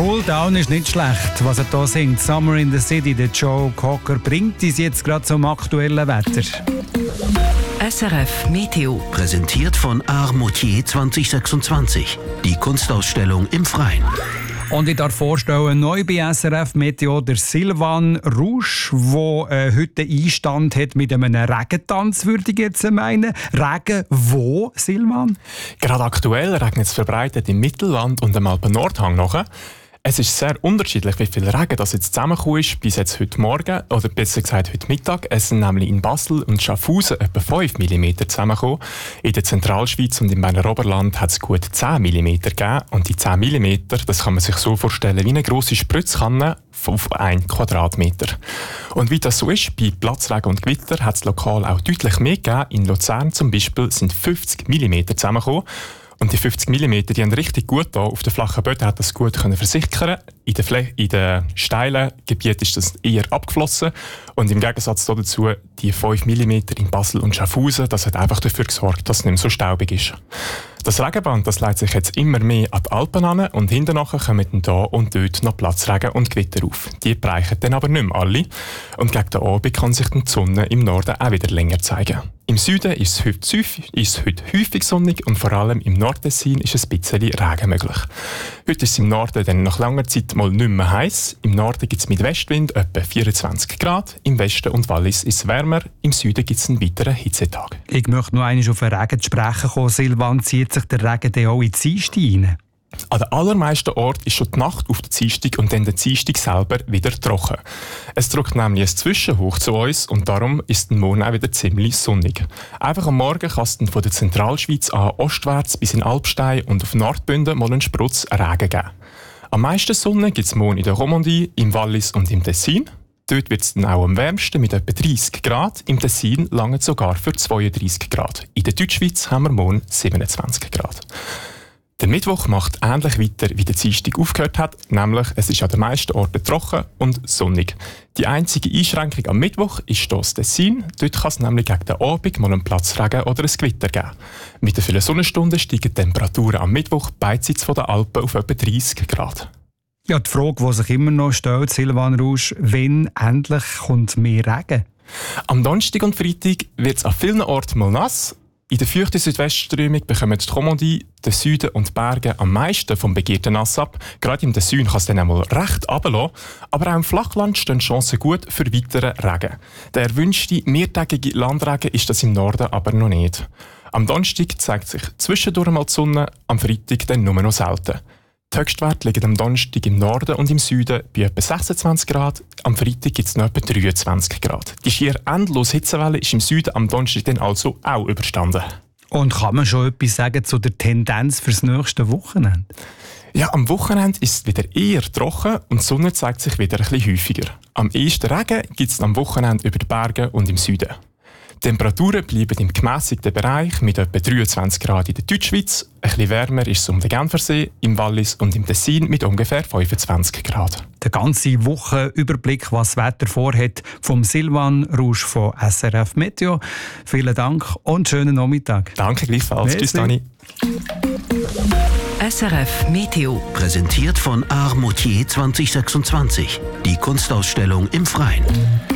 Cool Down ist nicht schlecht. Was er da singt, Summer in the City, der Joe Cocker, bringt uns jetzt gerade zum aktuellen Wetter. SRF Meteo. Präsentiert von Art Moutier 2026. Die Kunstausstellung im Freien. Und ich darf vorstellen, neu bei SRF Meteo der Silvan Rouge, der heute Einstand hat mit einem Regentanz, würde ich jetzt meinen. Regen wo, Silvan? Gerade aktuell regnet es verbreitet im Mittelland und am Alpen-Nordhang nachher. Es ist sehr unterschiedlich, wie viel Regen das jetzt zusammengekommen ist, bis jetzt heute Morgen, oder besser gesagt heute Mittag. Es sind nämlich in Basel und Schaffhausen etwa 5 mm zusammengekommen. In der Zentralschweiz und im Berner Oberland hat es gut 10 mm gegeben. Und die 10 mm, das kann man sich so vorstellen wie eine grosse Spritzkanne auf 1 Quadratmeter. Und wie das so ist, bei Platzregen und Gewitter hat es lokal auch deutlich mehr gegeben. In Luzern zum Beispiel sind 50 mm zusammengekommen. Und die 50 mm, die haben richtig gut da. Auf den flachen Böden hat das gut versickern. In den steilen Gebieten ist das eher abgeflossen. Und im Gegensatz dazu, die 5 mm in Basel und Schaffhausen, das hat einfach dafür gesorgt, dass es nicht mehr so staubig ist. Das Regenband, das leitet sich jetzt immer mehr an die Alpen an und hinterher kommen dann da und dort noch Platzregen und Gewitter auf. Die bereichen dann aber nicht mehr alle. Und gegen den Abend kann sich die Sonne im Norden auch wieder länger zeigen. Im Süden ist es heute häufig sonnig und vor allem im Nordtessin ist ein bisschen Regen möglich. Heute ist es im Norden dann nach langer Zeit mal nicht mehr heiß. Im Norden gibt es mit Westwind etwa 24 Grad, im Westen und Wallis ist es wärmer, im Süden gibt es einen weiteren Hitzetag. Ich möchte noch einmal auf den Regen zu sprechen kommen. Silvan, zieht sich der Regen dann auch in die Dienstag rein? An den allermeisten Orten ist schon die Nacht auf der Dienstag und dann der Dienstag selber wieder trocken. Es drückt nämlich ein Zwischenhoch zu uns und darum ist der Morgen auch wieder ziemlich sonnig. Einfach am Morgen kann es dann von der Zentralschweiz an ostwärts bis in Alpstein und auf Nordbünden mal einen Sprutz Regen geben. Am meisten Sonne gibt es morgen in der Romandie, im Wallis und im Tessin. Dort wird es dann auch am wärmsten mit etwa 30 Grad. Im Tessin lange es sogar für 32 Grad. In der Deutschschweiz haben wir morgen 27 Grad. Der Mittwoch macht ähnlich weiter, wie der Dienstag aufgehört hat, nämlich es ist an den meisten Orten trocken und sonnig. Die einzige Einschränkung am Mittwoch ist das Tessin. Dort kann es nämlich gegen den Abend mal einen Platzregen oder ein Gewitter geben. Mit den vielen Sonnenstunden steigen die Temperaturen am Mittwoch beidseits von den Alpen auf etwa 30 Grad. Ja, die Frage, die sich immer noch stellt, Silvan Rouge, wann endlich kommt mehr Regen? Am Donnerstag und Freitag wird es an vielen Orten mal nass. In der feuchten Südwestströmung bekommen die Romandie, der Süden und die Berge am meisten vom begehrten Nass ab. Gerade im Süden kann es dann einmal recht runterlassen. Aber auch im Flachland stehen die Chancen gut für weiteren Regen. Der erwünschte mehrtägige Landregen ist das im Norden aber noch nicht. Am Donnerstag zeigt sich zwischendurch mal die Sonne, am Freitag dann nur noch selten. Die Höchstwerte liegen am Donnerstag im Norden und im Süden bei etwa 26 Grad. Am Freitag gibt es noch etwa 23 Grad. Die schier endlose Hitzewelle ist im Süden am Donnerstag dann also auch überstanden. Und kann man schon etwas sagen zu der Tendenz fürs nächste Wochenende? Ja, am Wochenende ist es wieder eher trocken und die Sonne zeigt sich wieder ein bisschen häufiger. Am ehesten Regen gibt es am Wochenende über die Berge und im Süden. Die Temperaturen bleiben im gemässigten Bereich mit etwa 23 Grad in der Deutschschweiz. Ein bisschen wärmer ist es um den Genfersee, im Wallis und im Tessin mit ungefähr 25 Grad. Der ganze Wochenüberblick, was das Wetter vorhat, vom Silvan Rouge von SRF Meteo. Vielen Dank und schönen Nachmittag. Danke gleichfalls. Merci. Tschüss, Dani. SRF Meteo. Präsentiert von Art Moutier 2026. Die Kunstausstellung im Freien.